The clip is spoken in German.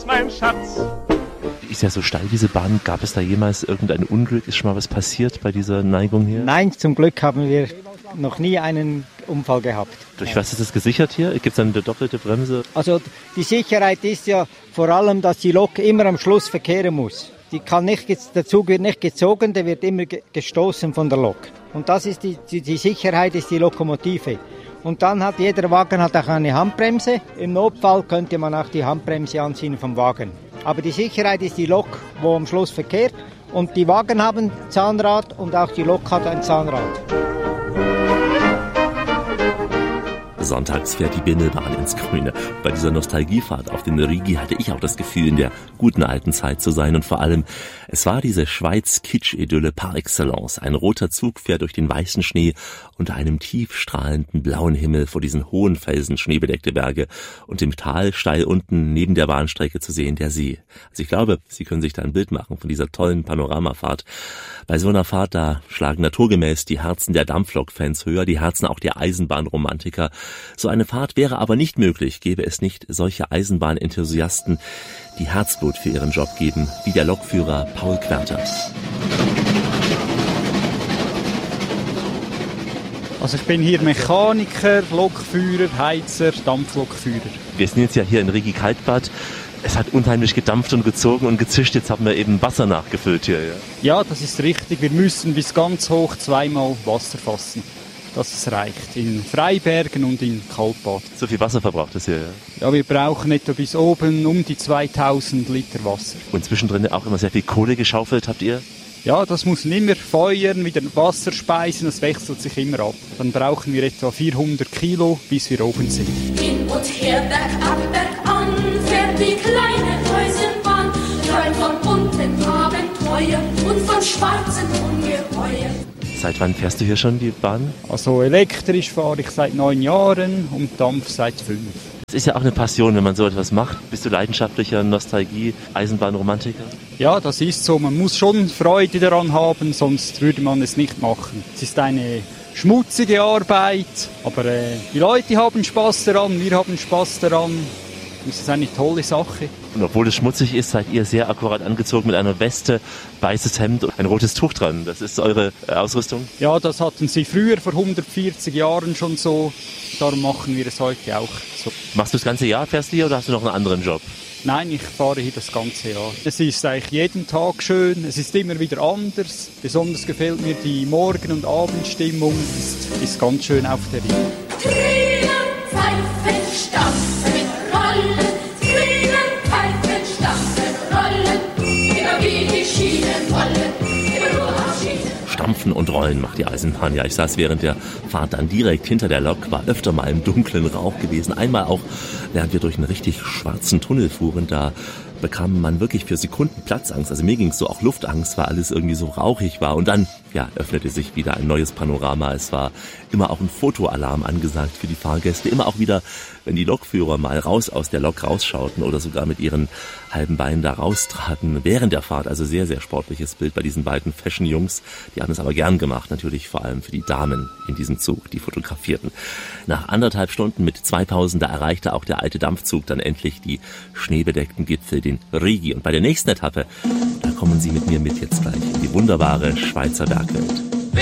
mein Schatz. Ist ja so steil, diese Bahn. Gab es da jemals irgendein Unglück? Ist schon mal was passiert bei dieser Neigung hier? Nein, zum Glück haben wir noch nie einen Unfall gehabt. Durch was ist das gesichert hier? Gibt es dann eine doppelte Bremse? Also die Sicherheit ist ja vor allem, dass die Lok immer am Schluss verkehren muss. Der Zug wird nicht gezogen, der wird immer gestoßen von der Lok. Und das ist die Sicherheit ist die Lokomotive. Und dann hat jeder Wagen auch eine Handbremse. Im Notfall könnte man auch die Handbremse anziehen vom Wagen. Aber die Sicherheit ist die Lok, wo am Schluss verkehrt. Und die Wagen haben Zahnrad und auch die Lok hat ein Zahnrad. Sonntags fährt die Bimmelbahn ins Grüne. Bei dieser Nostalgiefahrt auf den Rigi hatte ich auch das Gefühl, in der guten alten Zeit zu sein. Und vor allem, es war diese Schweiz-Kitsch-Idylle par excellence. Ein roter Zug fährt durch den weißen Schnee unter einem tiefstrahlenden blauen Himmel vor diesen hohen Felsen, schneebedeckte Berge und im Tal steil unten neben der Bahnstrecke zu sehen der See. Also ich glaube, Sie können sich da ein Bild machen von dieser tollen Panoramafahrt. Bei so einer Fahrt, da schlagen naturgemäß die Herzen der Dampflok-Fans höher, die Herzen auch der Eisenbahnromantiker. So eine Fahrt wäre aber nicht möglich, gäbe es nicht solche Eisenbahnenthusiasten, die Herzblut für ihren Job geben, wie der Lokführer Paul Querter. Also ich bin hier Mechaniker, Lokführer, Heizer, Dampflokführer. Wir sind jetzt ja hier in Rigi Kaltbad. Es hat unheimlich gedampft und gezogen und gezischt. Jetzt haben wir eben Wasser nachgefüllt hier. Ja, das ist richtig. Wir müssen bis ganz hoch 2-mal Wasser fassen. Dass es reicht. In Freibergen und in Kaltbad. So viel Wasser verbraucht es hier, ja? Ja, wir brauchen etwa bis oben um die 2000 Liter Wasser. Und zwischendrin auch immer sehr viel Kohle geschaufelt, habt ihr? Ja, das muss immer feuern, wieder Wasser speisen, das wechselt sich immer ab. Dann brauchen wir etwa 400 Kilo, bis wir oben sind. Hin und her, bergab, bergan, fährt die kleine Eisenbahn. Träumt von unten Abenteuer und von schwarzen Ungeheuer. Seit wann fährst du hier schon die Bahn? Also elektrisch fahre ich seit 9 Jahren und Dampf seit 5. Es ist ja auch eine Passion, wenn man so etwas macht. Bist du leidenschaftlicher Nostalgie-Eisenbahnromantiker? Ja, das ist so. Man muss schon Freude daran haben, sonst würde man es nicht machen. Es ist eine schmutzige Arbeit, aber die Leute haben Spaß daran, wir haben Spaß daran. Das ist eine tolle Sache. Und obwohl es schmutzig ist, seid ihr sehr akkurat angezogen mit einer Weste, weißes Hemd und ein rotes Tuch dran. Das ist eure Ausrüstung? Ja, das hatten sie früher, vor 140 Jahren schon so. Darum machen wir es heute auch so. Machst du das ganze Jahr, fährst du hier, oder hast du noch einen anderen Job? Nein, ich fahre hier das ganze Jahr. Es ist eigentlich jeden Tag schön, es ist immer wieder anders. Besonders gefällt mir die Morgen- und Abendstimmung, ist ganz schön auf der Ring. Tränen, Pfeifen, Stampfen, Rollen, Tränen, Pfeifen, Stampfen, Rollen, immer wie die Schienen wollen, immer nur auf Schienen. Stampfen und Rollen macht die Eisenbahn. Ja, ich saß während der Fahrt dann direkt hinter der Lok, war öfter mal im dunklen Rauch gewesen. Einmal auch, während wir durch einen richtig schwarzen Tunnel fuhren, da bekam man wirklich für Sekunden Platzangst. Also mir ging es so, auch Luftangst, weil alles irgendwie so rauchig war. Und dann, ja, öffnete sich wieder ein neues Panorama. Es war immer auch ein Fotoalarm angesagt für die Fahrgäste. Immer auch wieder, wenn die Lokführer mal raus aus der Lok rausschauten oder sogar mit ihren halben Beinen da raustraten während der Fahrt. Also sehr, sehr sportliches Bild bei diesen beiden Fashion-Jungs. Die haben es aber gern gemacht, natürlich vor allem für die Damen in diesem Zug, die fotografierten. Nach 1,5 Stunden mit 2000, da erreichte auch der alte Dampfzug dann endlich die schneebedeckten Gipfel, den Rigi. Und bei der nächsten Etappe, da kommen Sie mit mir mit jetzt gleich in die wunderbare Schweizer Bergwelt.